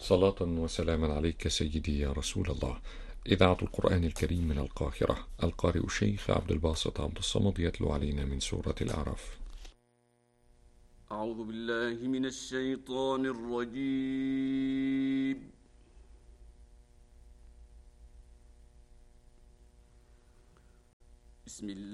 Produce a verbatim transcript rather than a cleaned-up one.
صلاة وسلاما عليك سيدي يا رسول الله. إذاعة القرآن الكريم من القاهرة، القارئ الشيخ عبد الباسط عبد الصمد يتلو علينا من سورة الأعراف. أعوذ بالله من الشيطان الرجيم. بسم الله